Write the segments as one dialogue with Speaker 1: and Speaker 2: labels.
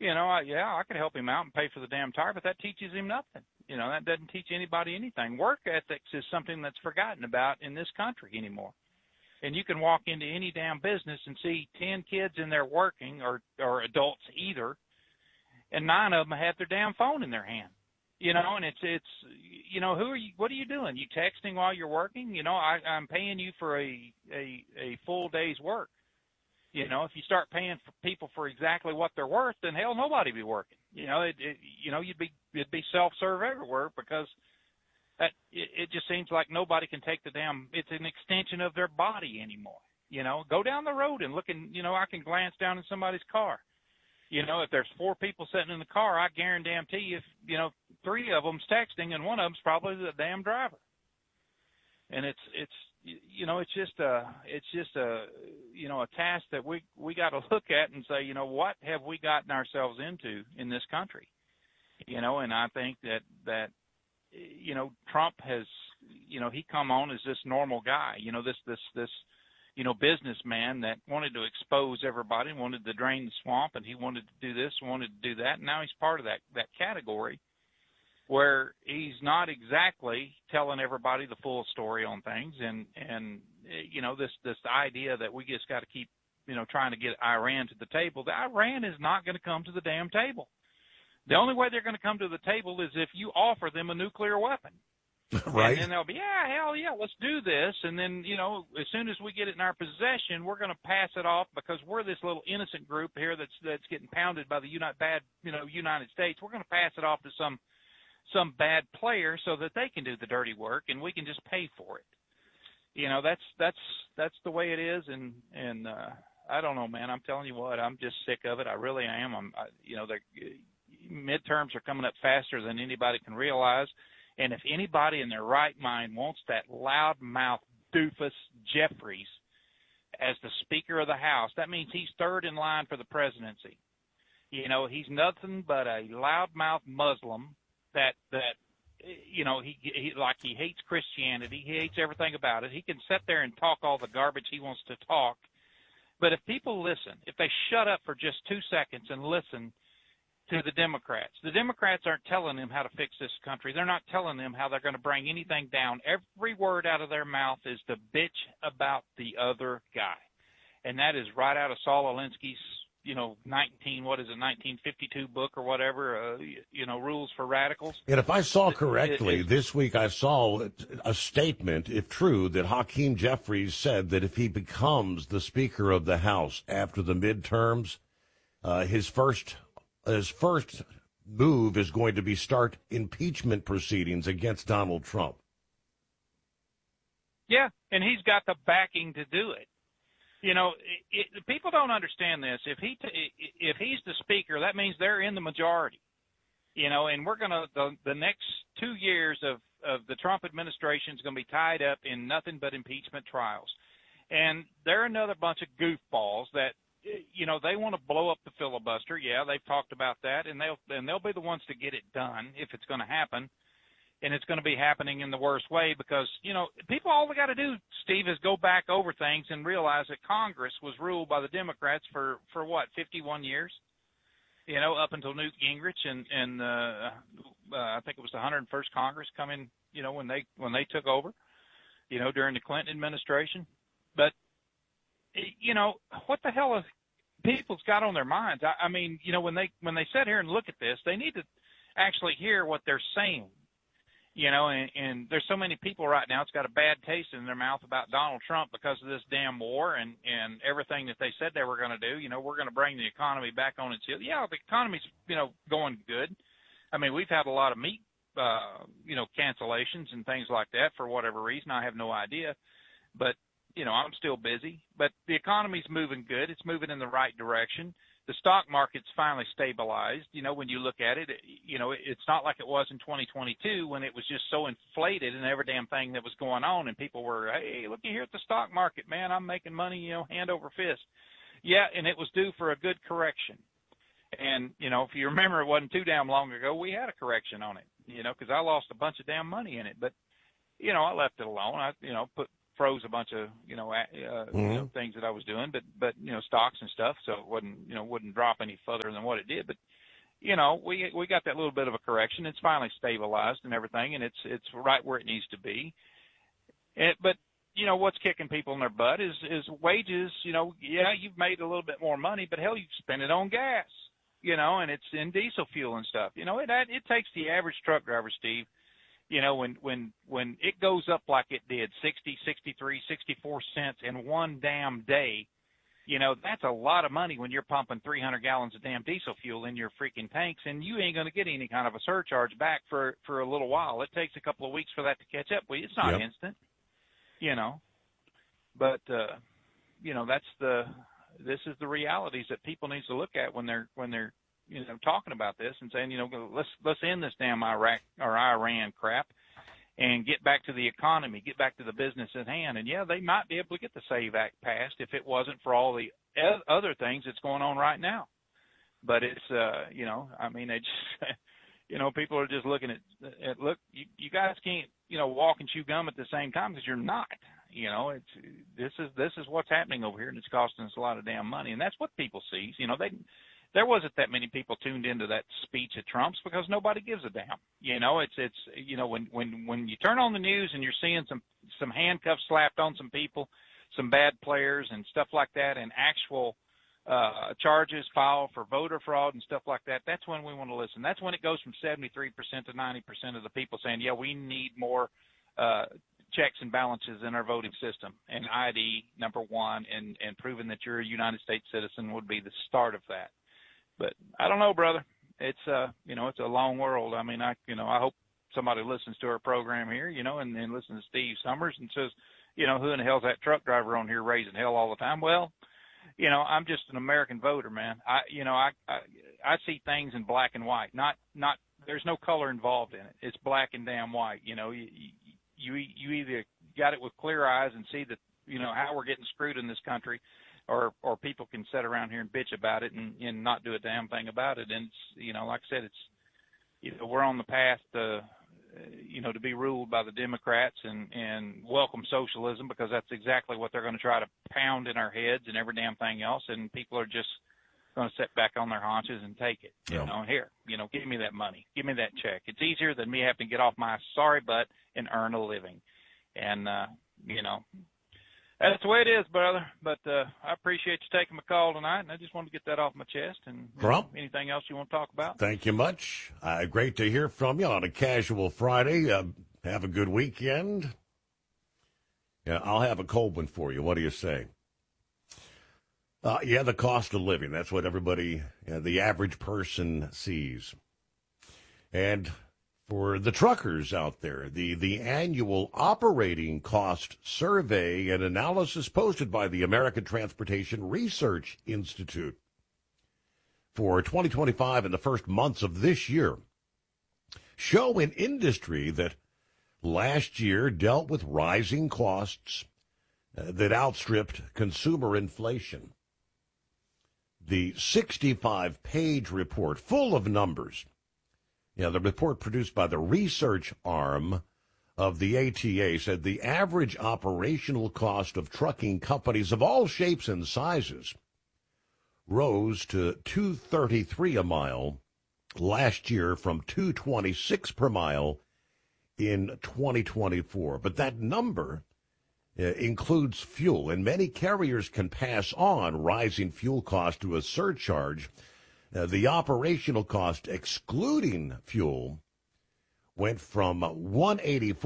Speaker 1: I could help him out and pay for the damn tire, but that teaches him nothing. That doesn't teach anybody anything. Work ethics is something that's forgotten about in this country anymore. And you can walk into any damn business and see 10 kids in there working, or adults either, and 9 of them have their damn phone in their hand. And it's who are you? What are you doing? You texting while you're working? I'm paying you for a full day's work. If you start paying for people for exactly what they're worth, then hell, nobody be working. It'd be self-serve everywhere, because it just seems like nobody can take it's an extension of their body anymore. Go down the road and look, and I can glance down in somebody's car. If there's 4 people sitting in the car, I guarantee you, if 3 of them's texting, and one of them's probably the damn driver. And it's just a task that we got to look at and say, what have we gotten ourselves into in this country? And I think that Trump has, he come on as this normal guy, this businessman that wanted to expose everybody, wanted to drain the swamp, and he wanted to do this, wanted to do that. And now he's part of that category, where he's not exactly telling everybody the full story on things. And this idea that we just got to keep, trying to get Iran to the table. Iran is not going to come to the damn table. The only way they're going to come to the table is if you offer them a nuclear weapon.
Speaker 2: Right.
Speaker 1: And then they'll be, hell yeah, let's do this. And then, as soon as we get it in our possession, we're going to pass it off, because we're this little innocent group here that's getting pounded by the United States. We're going to pass it off to some bad player so that they can do the dirty work, and we can just pay for it. That's the way it is. And I don't know, man. I'm telling you what, I'm just sick of it. I really am. Midterms are coming up faster than anybody can realize. And if anybody in their right mind wants that loudmouth doofus Jeffries as the Speaker of the House, that means he's third in line for the presidency. He's nothing but a loudmouth Muslim that he hates Christianity. He hates everything about it. He can sit there and talk all the garbage he wants to talk. But if people listen, if they shut up for just 2 seconds and listen to the Democrats aren't telling them how to fix this country. They're not telling them how they're going to bring anything down. Every word out of their mouth is to bitch about the other guy. And that is right out of Saul Alinsky's, 1952 book or whatever, Rules for Radicals.
Speaker 2: And if I saw correctly, this week I saw a statement, if true, that Hakeem Jeffries said that if he becomes the Speaker of the House after the midterms, his first move is going to be start impeachment proceedings against Donald Trump.
Speaker 1: Yeah, and he's got the backing to do it. People don't understand this. If he's the Speaker, that means they're in the majority. And we're going to the next 2 years of the Trump administration is going to be tied up in nothing but impeachment trials. And they're another bunch of goofballs that they want to blow up the filibuster. Yeah, they've talked about that, and they'll be the ones to get it done if it's going to happen. And it's going to be happening in the worst way, because, people, all they got to do, Steve, is go back over things and realize that Congress was ruled by the Democrats for what, 51 years? Up until Newt Gingrich and I think it was the 101st Congress coming, when they took over, during the Clinton administration. But what the hell have people's got on their minds? I mean, when they sit here and look at this, they need to actually hear what they're saying. And there's so many people right now, it's got a bad taste in their mouth about Donald Trump because of this damn war and everything that they said they were going to do. We're going to bring the economy back on its heels. Yeah, the economy's, going good. I mean, we've had a lot of meat, cancellations and things like that for whatever reason. I have no idea. But, I'm still busy. But the economy's moving good. It's moving in the right direction. The stock market's finally stabilized. When you look at it, it's not like it was in 2022 when it was just so inflated and every damn thing that was going on, and people were, hey, looky here at the stock market, man, I'm making money, hand over fist. Yeah, and it was due for a good correction. And, if you remember, it wasn't too damn long ago, we had a correction on it, because I lost a bunch of damn money in it. But, I left it alone. I, froze a bunch of, you know, things that I was doing, but, you know, stocks and stuff. So it wouldn't drop any further than what it did. But, you know, we got that little bit of a correction. It's finally stabilized and everything, and it's right where it needs to be. But, you know, what's kicking people in their butt is wages. You know, yeah, you've made a little bit more money, but hell, you've spent it on gas, you know, and it's in diesel fuel and stuff. You know, it takes the average truck driver, Steve, you know, when it goes up like it did, 60, 63, 64 cents in one damn day, you know, that's a lot of money when you're pumping 300 gallons of damn diesel fuel in your freaking tanks, and you ain't going to get any kind of a surcharge back for a little while. It takes a couple of weeks for that to catch up with you. It's not instant, you know. But, you know, this is the realities that people need to look at when they're you know, talking about this and saying, you know, let's end this damn Iraq or Iran crap and get back to the economy, get back to the business at hand. And yeah, they might be able to get the SAVE Act passed if it wasn't for all the other things that's going on right now. But it's, you know, I mean, they just, you know, people are just looking at look, you guys can't, you know, walk and chew gum at the same time because you're not. You know, this is what's happening over here, and it's costing us a lot of damn money, and that's what people see. You know, there wasn't that many people tuned into that speech at Trump's because nobody gives a damn. You know, it's you know, when you turn on the news and you're seeing some handcuffs slapped on some people, some bad players and stuff like that, and actual charges filed for voter fraud and stuff like that, that's when we want to listen. That's when it goes from 73% to 90% of the people saying, yeah, we need more checks and balances in our voting system, and ID, number one, and proving that you're a United States citizen would be the start of that. But I don't know, brother. It's you know, it's a long world. I mean, I hope somebody listens to our program here, you know, and listens to Steve Summers and says, you know, who in the hell's that truck driver on here raising hell all the time? Well, you know, I'm just an American voter, man. I see things in black and white. Not there's no color involved in it. It's black and damn white. You know, you either got it with clear eyes and see that, you know, how we're getting screwed in this country, or people can sit around here and bitch about it and not do a damn thing about it. And it's, you know, like I said, it's, you know, we're on the path to, you know, to be ruled by the Democrats and welcome socialism, because that's exactly what they're going to try to pound in our heads and every damn thing else. And people are just going to sit back on their haunches and take it. You know, here, you know, give me that money, give me that check. It's easier than me having to get off my sorry butt and earn a living. And, you know, that's the way it is, brother. But I appreciate you taking my call tonight, and I just wanted to get that off my chest. And anything else you want to talk about?
Speaker 2: Thank you much. Great to hear from you on a casual Friday. Have a good weekend. Yeah, I'll have a cold one for you. What do you say? Yeah, the cost of living. That's what everybody, the average person sees. And for the truckers out there, the annual operating cost survey and analysis posted by the American Transportation Research Institute for 2025 and the first months of this year show an industry that last year dealt with rising costs that outstripped consumer inflation. The 65-page report, full of numbers. The report produced by the research arm of the ATA said the average operational cost of trucking companies of all shapes and sizes rose to $2.33 a mile last year from $2.26 per mile in 2024. But that number includes fuel, and many carriers can pass on rising fuel costs to a surcharge. The operational cost, excluding fuel, went from $185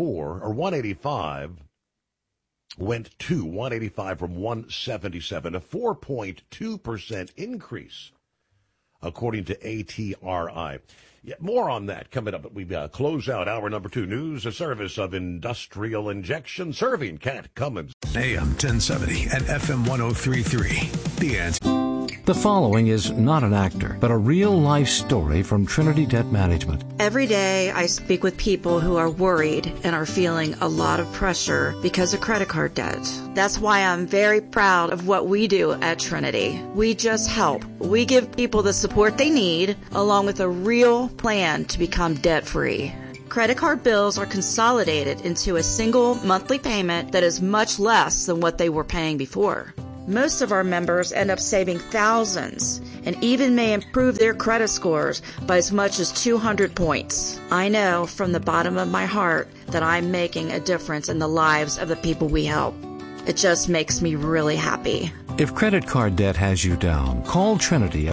Speaker 2: from $177, a 4.2% increase, according to ATRI. Yeah, more on that coming up. We close out hour number 2. News, a service of Industrial Injection, serving Cat Cummins.
Speaker 3: AM 1070 and FM 103.3. The Answer.
Speaker 4: The following is not an actor, but a real-life story from Trinity Debt Management.
Speaker 5: Every day I speak with people who are worried and are feeling a lot of pressure because of credit card debt. That's why I'm very proud of what we do at Trinity. We just help. We give people the support they need, along with a real plan to become debt-free. Credit card bills are consolidated into a single monthly payment that is much less than what they were paying before. Most of our members end up saving thousands and even may improve their credit scores by as much as 200 points. I know from the bottom of my heart that I'm making a difference in the lives of the people we help. It just makes me really happy.
Speaker 4: If credit card debt has you down, call Trinity at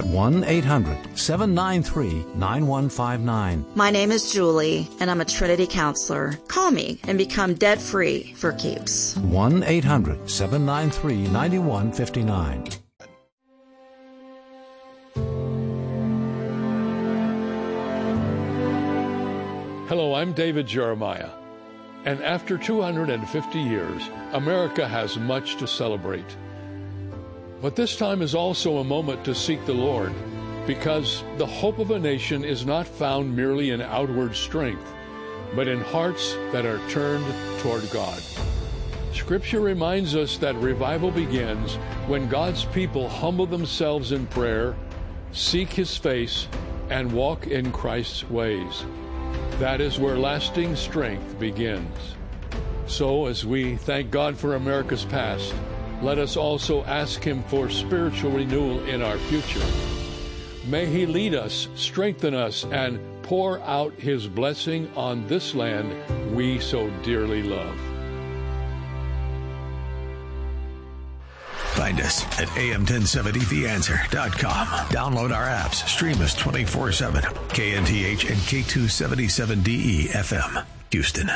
Speaker 4: 1-800-793-9159.
Speaker 5: My name is Julie, and I'm a Trinity counselor. Call me and become debt-free for keeps.
Speaker 4: 1-800-793-9159.
Speaker 6: Hello, I'm David Jeremiah. And after 250 years, America has much to celebrate. But this time is also a moment to seek the Lord, because the hope of a nation is not found merely in outward strength, but in hearts that are turned toward God. Scripture reminds us that revival begins when God's people humble themselves in prayer, seek His face, and walk in Christ's ways. That is where lasting strength begins. So, as we thank God for America's past, let us also ask Him for spiritual renewal in our future. May He lead us, strengthen us, and pour out His blessing on this land we so dearly love.
Speaker 3: Find us at am1070theanswer.com. Download our apps. Stream us 24/7. KNTH and K277DE FM, Houston.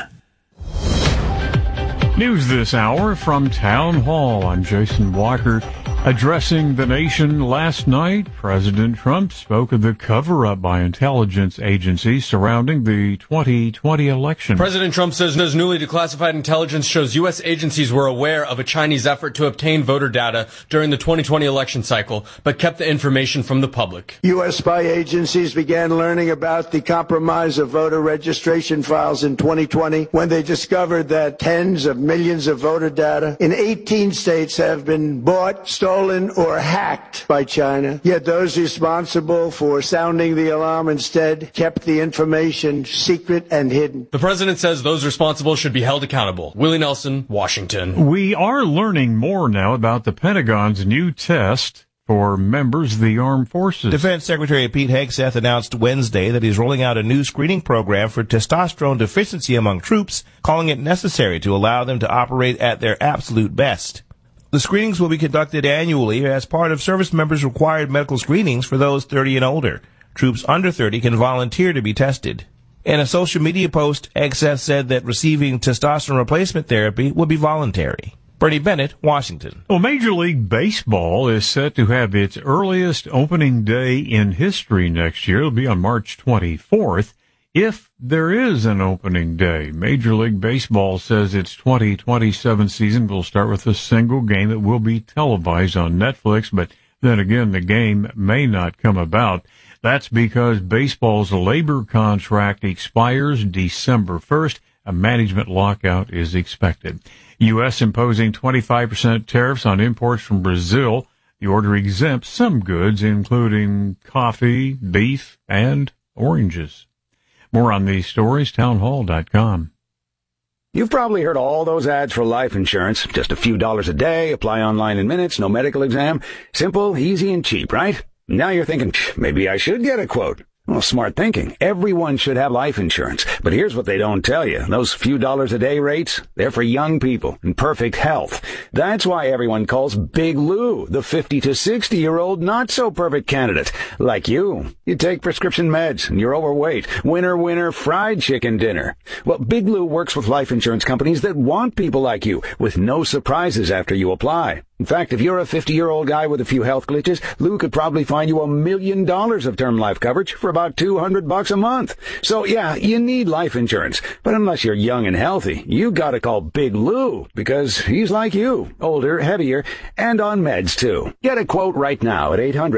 Speaker 7: News this hour from Town Hall. I'm Jason Walker. Addressing the nation last night, President Trump spoke of the cover-up by intelligence agencies surrounding the 2020 election.
Speaker 8: President Trump says his newly declassified intelligence shows U.S. agencies were aware of a Chinese effort to obtain voter data during the 2020 election cycle, but kept the information from the public.
Speaker 9: U.S. spy agencies began learning about the compromise of voter registration files in 2020 when they discovered that tens of millions of voter data in 18 states have been bought, stolen, or hacked by China. Yet those responsible for sounding the alarm instead kept the information secret and hidden.
Speaker 8: The president says those responsible should be held accountable. Willie Nelson, Washington.
Speaker 7: We are learning more now about the Pentagon's new test for members of the armed forces.
Speaker 10: Defense Secretary Pete Hegseth announced Wednesday that he's rolling out a new screening program for testosterone deficiency among troops, calling it necessary to allow them to operate at their absolute best. The screenings will be conducted annually as part of service members' required medical screenings for those 30 and older. Troops under 30 can volunteer to be tested. In a social media post, Hegseth said that receiving testosterone replacement therapy would be voluntary. Bernie Bennett, Washington.
Speaker 7: Well, Major League Baseball is set to have its earliest opening day in history next year. It'll be on March 24th. If there is an opening day. Major League Baseball says its 2027 season will start with a single game that will be televised on Netflix, but then again, the game may not come about. That's because baseball's labor contract expires December 1st. A management lockout is expected. U.S. imposing 25% tariffs on imports from Brazil. The order exempts some goods, including coffee, beef, and oranges. More on these stories, townhall.com.
Speaker 11: You've probably heard all those ads for life insurance. Just a few dollars a day, apply online in minutes, no medical exam. Simple, easy, and cheap, right? Now you're thinking, maybe I should get a quote. Well, smart thinking. Everyone should have life insurance. But here's what they don't tell you. Those few dollars a day rates, they're for young people in perfect health. That's why everyone calls Big Lou the 50 to 60-year-old not-so-perfect candidate. Like you. You take prescription meds and you're overweight. Winner, winner, fried chicken dinner. Well, Big Lou works with life insurance companies that want people like you with no surprises after you apply. In fact, if you're a 50-year-old guy with a few health glitches, Lou could probably find you $1 million of term life coverage for about $200 a month. So yeah, you need life insurance. But unless you're young and healthy, you gotta call Big Lou, because he's like you, older, heavier, and on meds too. Get a quote right now at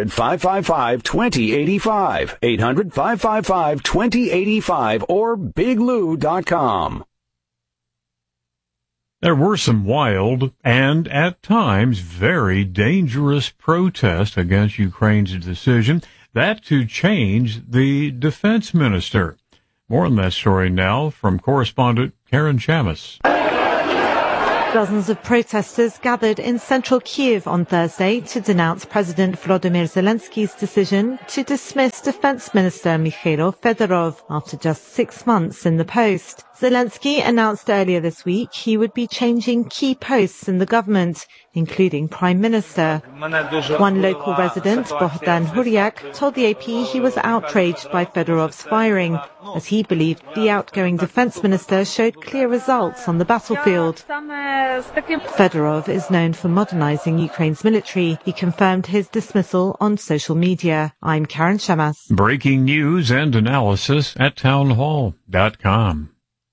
Speaker 11: 800-555-2085, 800-555-2085, or biglou.com.
Speaker 7: There were some wild and, at times, very dangerous protests against Ukraine's decision to change the defense minister. More on that story now from correspondent Karen Chamis.
Speaker 12: Dozens of protesters gathered in central Kyiv on Thursday to denounce President Volodymyr Zelensky's decision to dismiss Defense Minister Mikhailo Fedorov after just 6 months in the post. Zelensky announced earlier this week he would be changing key posts in the government, including Prime Minister. One local resident, Bohdan Huryak, told the AP he was outraged by Fedorov's firing, as he believed the outgoing defense minister showed clear results on the battlefield. Fedorov is known for modernizing Ukraine's military. He confirmed his dismissal on social media. I'm Karen Chamas.
Speaker 7: Breaking news and analysis at townhall.com.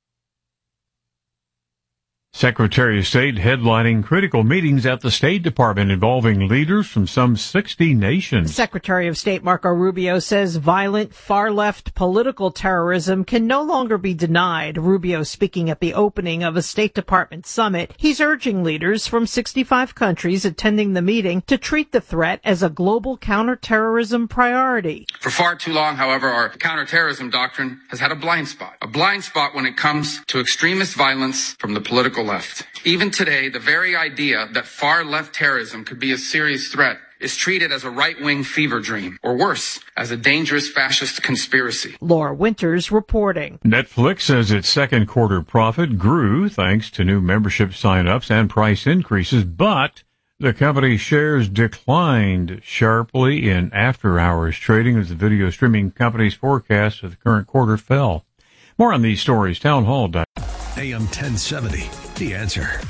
Speaker 7: Secretary of State headlining critical meetings at the State Department involving leaders from some 60 nations.
Speaker 13: Secretary of State Marco Rubio says violent far-left political terrorism can no longer be denied. Rubio speaking at the opening of a State Department summit. He's urging leaders from 65 countries attending the meeting to treat the threat as a global counterterrorism priority.
Speaker 14: For far too long, however, our counterterrorism doctrine has had a blind spot when it comes to extremist violence from the political left. Even today, the very idea that far-left terrorism could be a serious threat is treated as a right-wing fever dream, or worse, as a dangerous fascist conspiracy.
Speaker 13: Laura Winters reporting.
Speaker 7: Netflix says its second quarter profit grew thanks to new membership sign-ups and price increases, but the company's shares declined sharply in after-hours trading as the video streaming company's forecast for the current quarter fell. More on these stories, townhall.com.
Speaker 3: AM 1070, The Answer.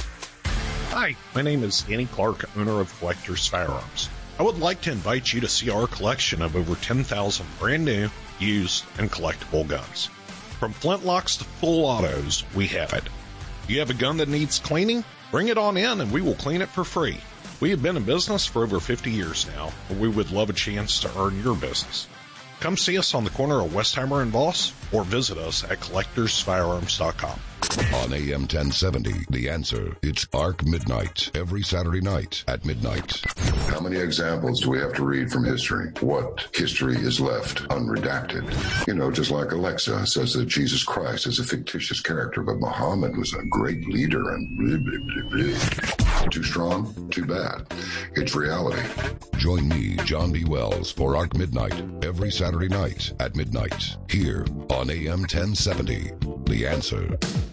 Speaker 15: Hi, my name is Danny Clark, owner of Collector's Firearms. I would like to invite you to see our collection of over 10,000 brand new, used, and collectible guns. From flintlocks to full autos, we have it. You have a gun that needs cleaning? Bring it on in and we will clean it for free. We have been in business for over 50 years now, and we would love a chance to earn your business. Come see us on the corner of Westheimer and Voss, or visit us at collectorsfirearms.com.
Speaker 16: On AM 1070, The Answer, it's ARC Midnight, every Saturday night at midnight.
Speaker 17: How many examples do we have to read from history? What history is left unredacted? You know, just like Alexa says that Jesus Christ is a fictitious character, but Muhammad was a great leader and blah, blah, blah, blah. Too strong? Too bad. It's reality.
Speaker 16: Join me, John B. Wells, for ARC Midnight, every Saturday night at midnight, here on AM 1070, The Answer.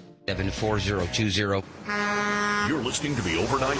Speaker 18: 74020.
Speaker 3: You're listening to the Overnight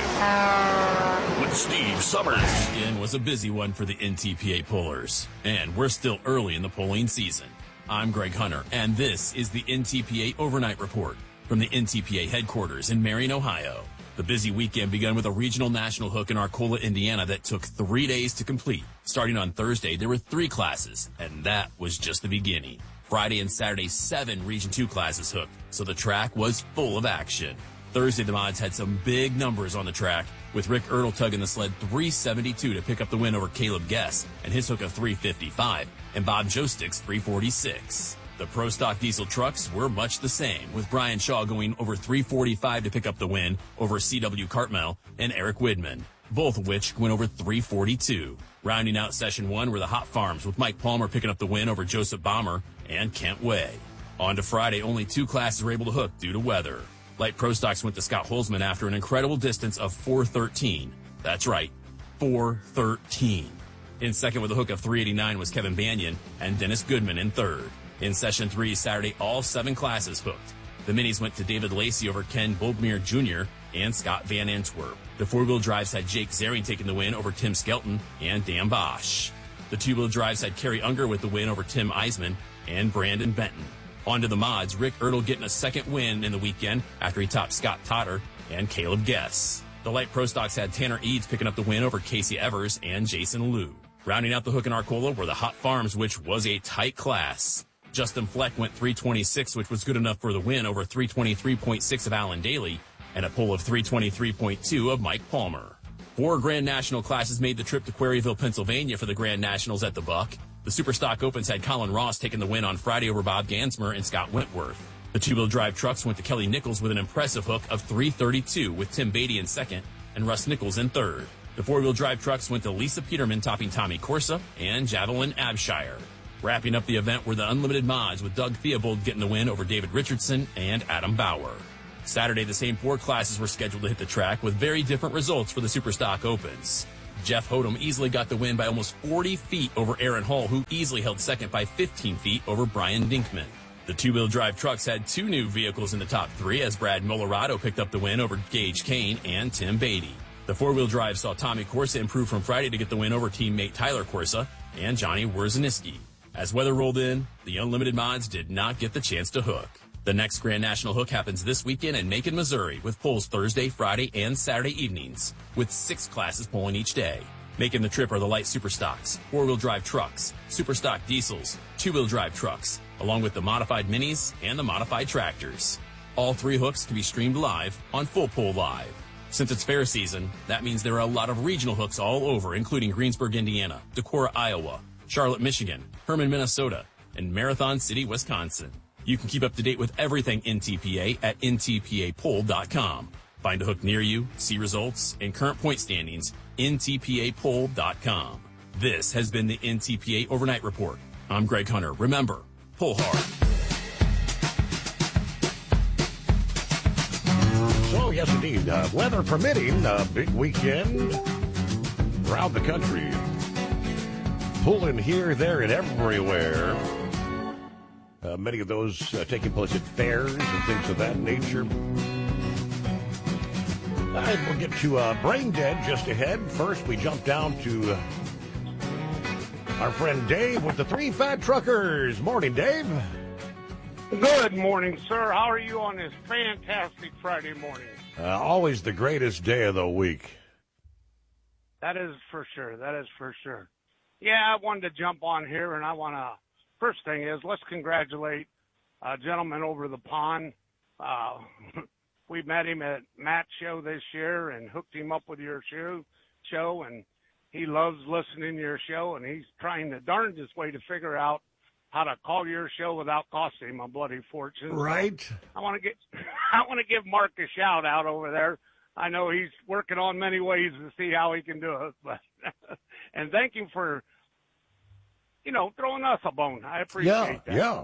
Speaker 3: Drive with Steve Summers.
Speaker 19: Weekend was a busy one for the NTPA pollers, and we're still early in the polling season. I'm Greg Hunter, and this is the NTPA Overnight Report from the NTPA headquarters in Marion, Ohio. The busy weekend began with a regional national hook in Arcola, Indiana that took 3 days to complete. Starting on Thursday, there were 3 classes, and that was just the beginning. Friday and Saturday, 7 Region 2 classes hooked, so the track was full of action. Thursday, the mods had some big numbers on the track, with Rick Ertl tugging the sled 372 to pick up the win over Caleb Guess and his hook of 355, and Bob Jostick's 346. The Pro Stock diesel trucks were much the same, with Brian Shaw going over 345 to pick up the win over C.W. Cartmel and Eric Widman, both of which went over 342. Rounding out Session 1 were the Hot Farms, with Mike Palmer picking up the win over Joseph Baumer and Kent Way. On to Friday, only 2 classes were able to hook due to weather. Light Pro Stocks went to Scott Holzman after an incredible distance of 413. That's right, 413. In second with a hook of 389 was Kevin Banyan and Dennis Goodman in third. In Session 3 Saturday, all 7 classes hooked. The minis went to David Lacey over Ken Boltmere Jr. and Scott Van Antwerp. The 4-wheel drives had Jake Zering taking the win over Tim Skelton and Dan Bosch. The 2-wheel drives had Kerry Unger with the win over Tim Eisman and Brandon Benton. On to the mods, Rick Ertl getting a second win in the weekend after he topped Scott Totter and Caleb Guess. The Light Pro Stocks had Tanner Eads picking up the win over Casey Evers and Jason Liu. Rounding out the hook in Arcola were the Hot Farms, which was a tight class. Justin Fleck went 326, which was good enough for the win over 323.6 of Alan Daly and a pull of 323.2 of Mike Palmer. 4 Grand National classes made the trip to Quarryville, Pennsylvania for the Grand Nationals at the Buck. The Superstock Opens had Colin Ross taking the win on Friday over Bob Gansmer and Scott Wentworth. The 2-wheel drive trucks went to Kelly Nichols with an impressive hook of 332 with Tim Beatty in second and Russ Nichols in third. The 4-wheel drive trucks went to Lisa Peterman topping Tommy Corsa and Javelin Abshire. Wrapping up the event were the Unlimited Mods, with Doug Theobald getting the win over David Richardson and Adam Bauer. Saturday, the same 4 classes were scheduled to hit the track, with very different results for the Superstock Opens. Jeff Hodem easily got the win by almost 40 feet over Aaron Hall, who easily held second by 15 feet over Brian Dinkman. The two-wheel drive trucks had 2 new vehicles in the top 3, as Brad Molorado picked up the win over Gage Kane and Tim Beatty. The four-wheel drive saw Tommy Corsa improve from Friday to get the win over teammate Tyler Corsa and Johnny Wierzeniski. As weather rolled in, the Unlimited Mods did not get the chance to hook. The next Grand National Hook happens this weekend in Macon, Missouri, with polls Thursday, Friday, and Saturday evenings, with 6 classes polling each day. Making the trip are the light Superstocks, 4-wheel drive trucks, Superstock diesels, 2-wheel drive trucks, along with the modified minis and the modified tractors. All 3 hooks can be streamed live on Full Pull Live. Since it's fair season, that means there are a lot of regional hooks all over, including Greensburg, Indiana, Decorah, Iowa, Charlotte, Michigan, Herman, Minnesota, and Marathon City, Wisconsin. You can keep up to date with everything NTPA at ntpapoll.com. Find a hook near you, see results, and current point standings, ntpapoll.com. This has been the NTPA Overnight Report. I'm Greg Hunter. Remember, pull hard.
Speaker 2: So, yes, indeed, weather permitting, a big weekend around the country. Pulling here, there, and everywhere. Many of those taking place at fairs and things of that nature. We'll get to Brain Dead just ahead. First, we jump down to our friend Dave with the 3 Fat Truckers. Morning, Dave.
Speaker 20: Good morning, sir. How are you on this fantastic Friday morning?
Speaker 2: Always the greatest day of the week.
Speaker 20: That is for sure. That is for sure. Yeah, I wanted to jump on here, and I want to, first thing is, let's congratulate a gentleman over the pond. We met him at Matt's show this year and hooked him up with your show, and he loves listening to your show, and he's trying the darndest way to figure out how to call your show without costing him a bloody fortune.
Speaker 2: Right.
Speaker 20: So I want to give Mark a shout out over there. I know he's working on many ways to see how he can do it, but and thank you for, throwing us a bone. I appreciate that.
Speaker 2: Yeah.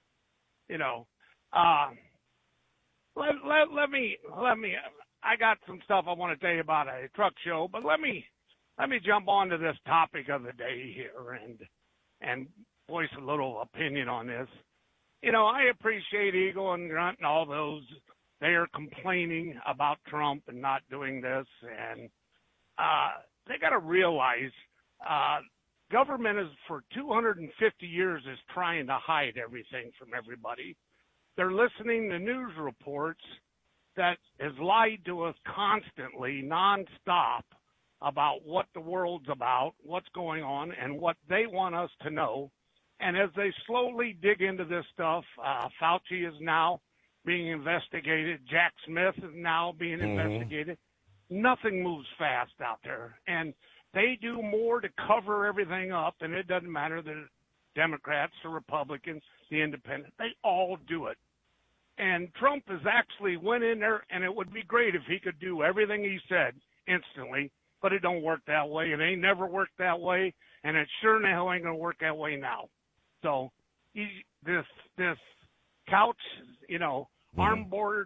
Speaker 20: Let me. I got some stuff I want to tell you about a truck show, but let me jump on to this topic of the day here and voice a little opinion on this. I appreciate Eagle and Grunt and all those. They are complaining about Trump and not doing this, and they got to realize government is for 250 years is trying to hide everything from everybody. They're listening to news reports that has lied to us constantly, nonstop, about what the world's about, what's going on, and what they want us to know. And as they slowly dig into this stuff, Fauci is now being investigated. Jack Smith is now being investigated. Nothing moves fast out there. And they do more to cover everything up, and it doesn't matter the Democrats, the Republicans, the Independents. They all do it. And Trump has actually went in there, and it would be great if he could do everything he said instantly, but it don't work that way. It ain't never worked that way, and it sure in the hell ain't going to work that way now. So this couch, armboard,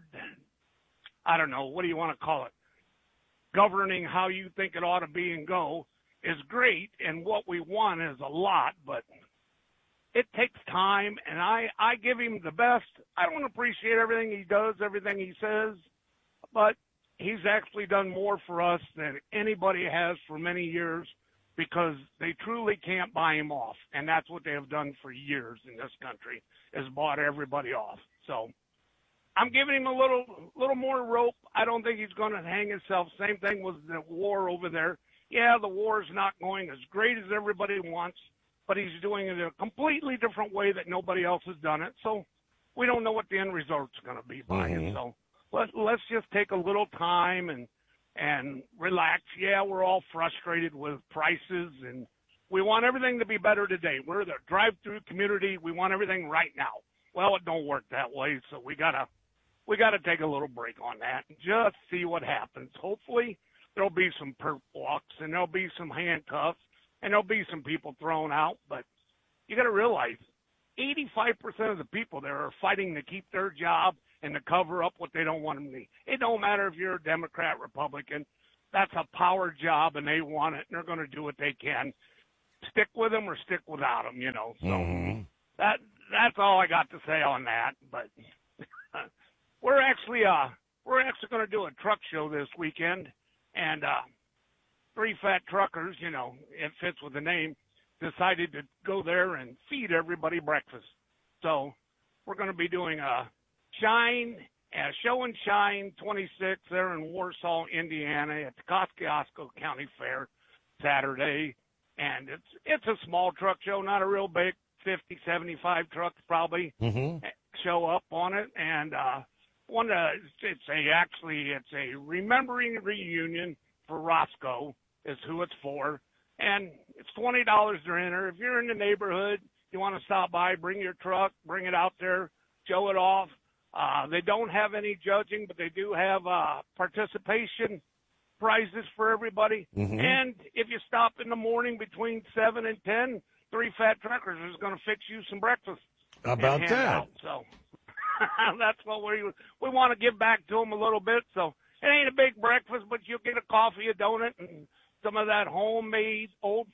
Speaker 20: I don't know, what do you want to call it, governing how you think it ought to be and go is great, and what we want is a lot, but it takes time, and I give him the best. I don't appreciate everything he does, everything he says, but he's actually done more for us than anybody has for many years, because they truly can't buy him off, and that's what they have done for years in this country, is bought everybody off. So I'm giving him a little more rope. I don't think he's going to hang himself. Same thing with the war over there. Yeah, the war is not going as great as everybody wants, but he's doing it in a completely different way that nobody else has done it. So we don't know what the end result's going to be by it. So let's just take a little time and relax. Yeah, we're all frustrated with prices, and we want everything to be better today. We're the drive-through community. We want everything right now. Well, it don't work that way, so we gotta take a little break on that and just see what happens. Hopefully there'll be some perp walks, and there'll be some handcuffs, and there'll be some people thrown out. But, you got to realize 85% of the people there are fighting to keep their job and to cover up what they don't want them to be. It don't matter if you're a Democrat, Republican. That's a power job, and they want it, and they're going to do what they can. Stick with them or stick without them, So that's all I got to say on that. But we're actually going to do a truck show this weekend, and three fat truckers, it fits with the name, decided to go there and feed everybody breakfast. So we're going to be doing a show and shine 26 there in Warsaw, Indiana at the Kosciuszko County Fair Saturday. And it's a small truck show, not a real big 50, 75 trucks probably show up on it. And it's a remembering reunion for Roscoe is who it's for. And it's $20 to enter. If you're in the neighborhood, you want to stop by, bring your truck, bring it out there, show it off. They don't have any judging, but they do have participation prizes for everybody. And if you stop in the morning between 7 and 10, three fat truckers is going to fix you some breakfast.
Speaker 2: How about that?
Speaker 20: Out. So that's what we want to give back to them a little bit. So it ain't a big breakfast, but you'll get a coffee, a donut, and some of that homemade old.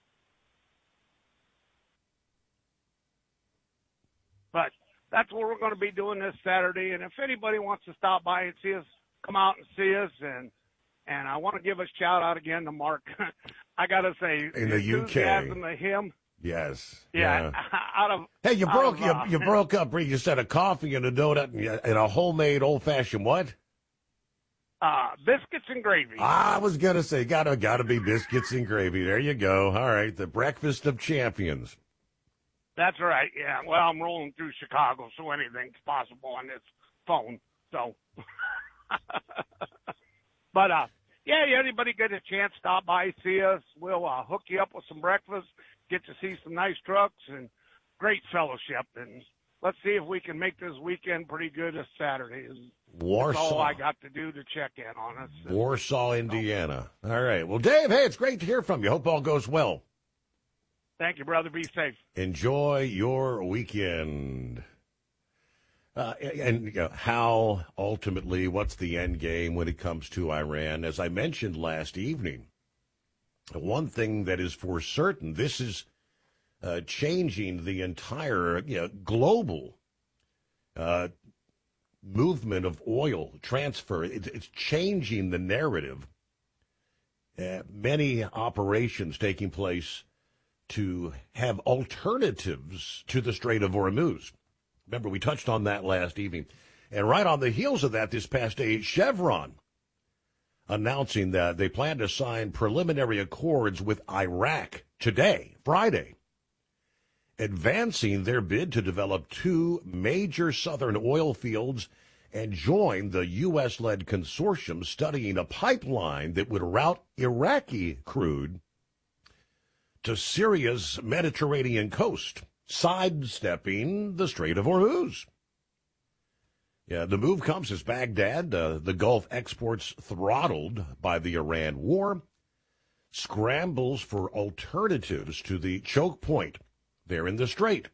Speaker 20: But that's what we're going to be doing this Saturday. And if anybody wants to stop by and see us, come out and see us. And I want to give a shout out again to Mark. I got to say,
Speaker 2: in the
Speaker 20: enthusiasm
Speaker 2: UK,
Speaker 20: of him.
Speaker 2: Yes.
Speaker 20: Yeah.
Speaker 2: Hey, you broke up. You said a coffee and a donut and a homemade old fashioned what?
Speaker 20: Biscuits and gravy.
Speaker 2: I was gonna say, gotta be biscuits and gravy. There you go. All right, the breakfast of champions.
Speaker 20: That's right. Yeah. Well, I'm rolling through Chicago, so anything's possible on this phone. So, but yeah, anybody get a chance, stop by, see us. We'll hook you up with some breakfast, get to see some nice trucks and great fellowship, and let's see if we can make this weekend pretty good this Saturday.
Speaker 2: Warsaw.
Speaker 20: That's all I got to do to check in on us.
Speaker 2: Warsaw, Indiana. All right. Well, Dave, hey, it's great to hear from you. Hope all goes well.
Speaker 20: Thank you, brother. Be safe.
Speaker 2: Enjoy your weekend. And how ultimately, what's the end game when it comes to Iran? As I mentioned last evening, one thing that is for certain, this is changing the entire global movement of oil transfer. It's changing the narrative. Many operations taking place to have alternatives to the Strait of Hormuz. Remember, we touched on that last evening. And right on the heels of that, this past day, Chevron announcing that they plan to sign preliminary accords with Iraq today, Friday, advancing their bid to develop two major southern oil fields and join the U.S.-led consortium studying a pipeline that would route Iraqi crude to Syria's Mediterranean coast, sidestepping the Strait of Hormuz. Yeah, the move comes as Baghdad, the Gulf exports throttled by the Iran war, scrambles for alternatives to the choke point there in the strait.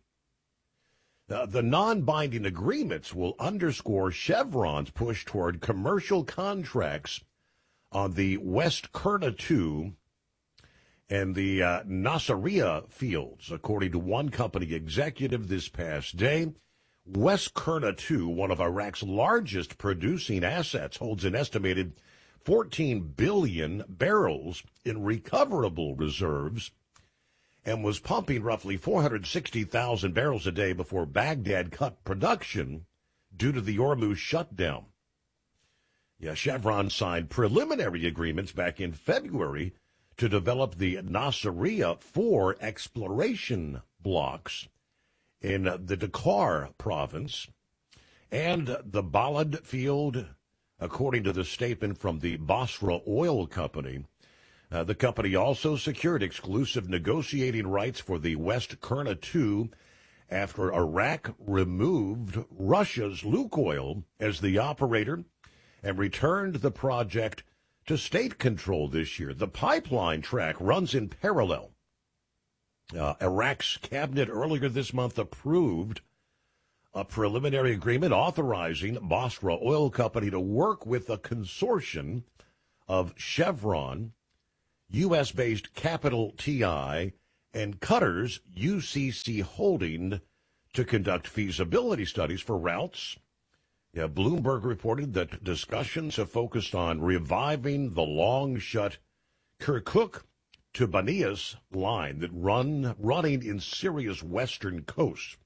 Speaker 2: The non-binding agreements will underscore Chevron's push toward commercial contracts on the West Qurna 2 and the Nasiriyah fields, according to one company executive this past day. West Qurna 2, one of Iraq's largest producing assets, holds an estimated 14 billion barrels in recoverable reserves and was pumping roughly 460,000 barrels a day before Baghdad cut production due to the Hormuz shutdown. Yeah, Chevron signed preliminary agreements back in February to develop the Nasiriyah 4 exploration blocks in the Dakar province and the Balad field, according to the statement from the Basra Oil Company. The company also secured exclusive negotiating rights for the West Qurna 2 after Iraq removed Russia's Lukoil as the operator and returned the project to state control this year. The pipeline track runs in parallel Iraq's cabinet earlier this month approved a preliminary agreement authorizing Basra Oil Company to work with a consortium of Chevron, U.S.-based Capital TI, and Qatar's UCC Holding to conduct feasibility studies for routes. Bloomberg reported that discussions have focused on reviving the long-shut Kirkuk to Banias line that running in Syria's western coast.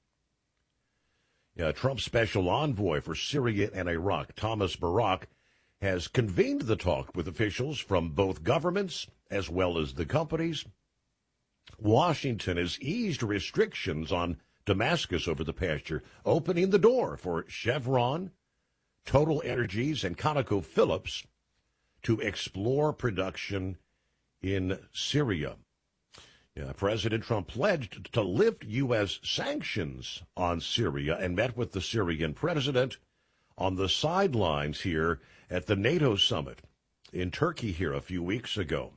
Speaker 2: Trump's special envoy for Syria and Iraq, Thomas Barak, has convened the talk with officials from both governments as well as the companies. Washington has eased restrictions on Damascus over the past year, opening the door for Chevron, Total Energies, and ConocoPhillips to explore production in Syria. President Trump pledged to lift U.S. sanctions on Syria and met with the Syrian president on the sidelines here at the NATO summit in Turkey here a few weeks ago.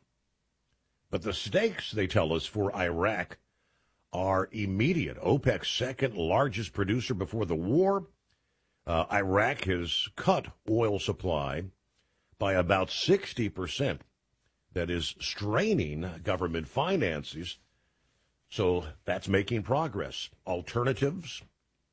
Speaker 2: But the stakes, they tell us, for Iraq are immediate. OPEC's second largest producer before the war, Iraq has cut oil supply by about 60%. That is straining government finances. So that's making progress. Alternatives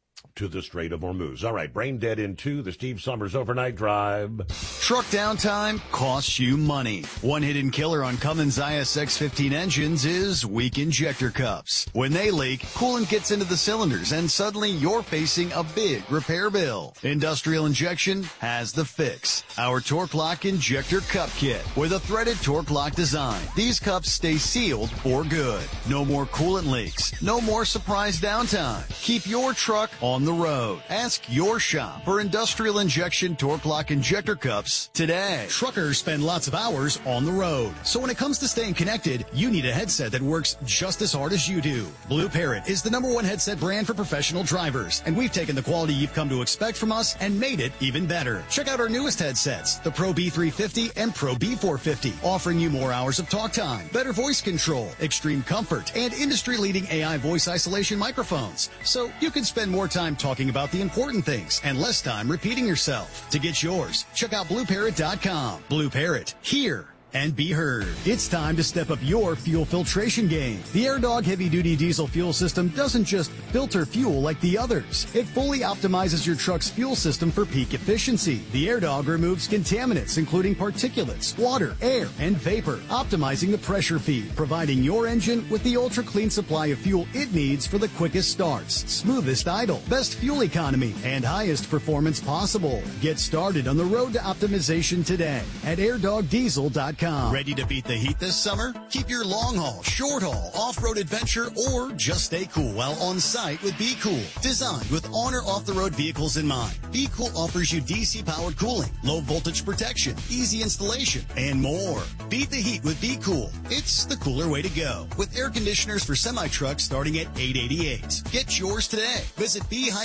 Speaker 2: to the Strait of Hormuz. All right, brain dead in 2, the Steve Summers Overnight Drive.
Speaker 21: Truck downtime costs you money. One hidden killer on Cummins ISX-15 engines is weak injector cups. When they leak, coolant gets into the cylinders and suddenly you're facing a big repair bill. Industrial Injection has the fix. Our Torque Lock Injector Cup Kit with a threaded Torque Lock design. These cups stay sealed for good. No more coolant leaks. No more surprise downtime. Keep your truck on the road. Ask your shop for Industrial Injection Torque Lock Injector Cups today.
Speaker 22: Truckers spend lots of hours on the road. So when it comes to staying connected, you need a headset that works just as hard as you do. Blue Parrot is the #1 headset brand for professional drivers, and we've taken the quality you've come to expect from us and made it even better. Check out our newest headsets, the Pro B350 and Pro B450, offering you more hours of talk time, better voice control, extreme comfort, and industry-leading AI voice isolation microphones. So you can spend more time talking about the important things and less time repeating yourself. To get yours, check out BlueParrot.com. Blue Parrot, hear and be heard. It's time to step up your fuel filtration game. The AirDog heavy-duty diesel fuel system doesn't just filter fuel like the others. It fully optimizes your truck's fuel system for peak efficiency. The AirDog removes contaminants, including particulates, water, air, and vapor, optimizing the pressure feed, providing your engine with the ultra-clean supply of fuel it needs for the quickest starts, smoothest idle, best fuel economy, and highest performance possible. Get started on the road to optimization today at airdogdiesel.com. Ready to beat the heat this summer? Keep your long haul, short haul, off-road adventure, or just stay cool while on site with Be Cool. Designed with Honor off-the-road vehicles in mind, Be Cool offers you DC-powered cooling, low voltage protection, easy installation, and more. Beat the heat with Be Cool. It's the cooler way to go. With air conditioners for semi-trucks starting at $888. Get yours today. Visit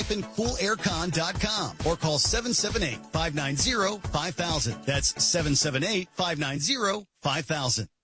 Speaker 22: be-coolaircon.com or call 778-590-5000. That's 778-590-5000.